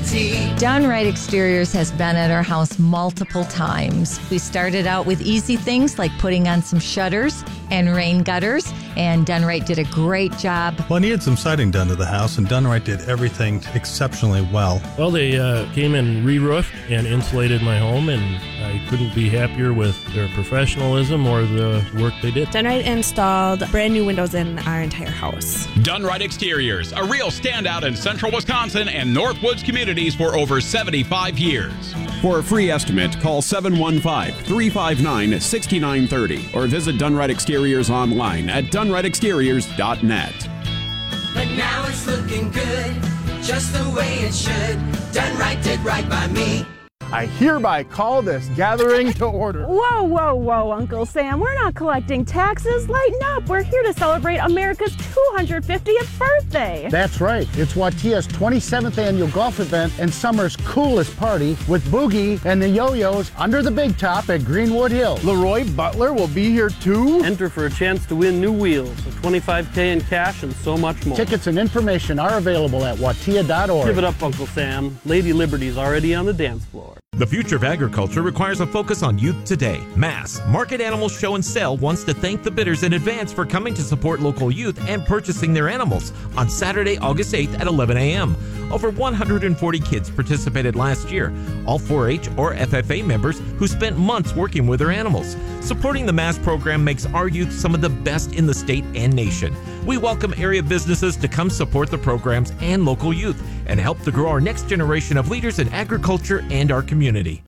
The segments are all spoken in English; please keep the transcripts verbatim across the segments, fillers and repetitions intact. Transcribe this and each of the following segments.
guarantee. Done Right Exteriors has been at our house multiple times. We started out with easy things like putting on some shutters and rain gutters, and Done Right did a great job. Well, I needed some siding done to the house, and Done Right did everything exceptionally well. Well, they uh, came and re-roofed and insulated my home, and I couldn't be happier with their professionalism or the work they did. Done Right installed brand new windows in our entire house. Done Right Exteriors, a real standout in central Wisconsin and Northwoods communities for over seventy-five years. For a free estimate, call seven one five, three five nine, six nine three zero or visit Done Right Exteriors online at done right exteriors dot net. But now it's looking good, just the way it should. Done Right did right by me. I hereby call this gathering to order. Whoa, whoa, whoa, Uncle Sam. We're not collecting taxes. Lighten up. We're here to celebrate America's two hundred fiftieth birthday. That's right. It's Watia's twenty-seventh annual golf event and summer's coolest party with Boogie and the Yo-Yos under the big top at Greenwood Hill. Leroy Butler will be here too. Enter for a chance to win new wheels, a twenty-five K in cash, and so much more. Tickets and information are available at watia dot org. Give it up, Uncle Sam. Lady Liberty's already on the dance floor. The future of agriculture requires a focus on youth today. Mass Market Animal Show and Sale wants to thank the bidders in advance for coming to support local youth and purchasing their animals on Saturday, August eighth at eleven a.m. Over one hundred forty kids participated last year, all four H or F F A members who spent months working with their animals. Supporting the Mass program makes our youth some of the best in the state and nation. We welcome area businesses to come support the programs and local youth and help to grow our next generation of leaders in agriculture and our community.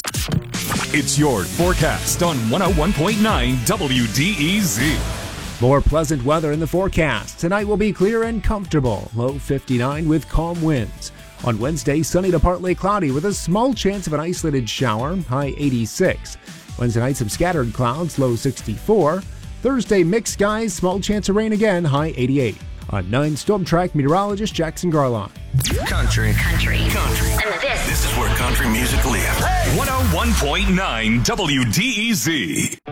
It's your forecast on one oh one point nine W D E Z. More pleasant weather in the forecast. Tonight will be clear and comfortable. Low fifty-nine with calm winds. On Wednesday, sunny to partly cloudy with a small chance of an isolated shower, high eighty-six. Wednesday night, some scattered clouds, low sixty-four. Thursday, mixed skies, small chance of rain again, high eighty-eight. On nine, Storm Track meteorologist Jackson Garlon. Country. Country. Country. And this. This is where country music lives. one oh one point nine W D E Z.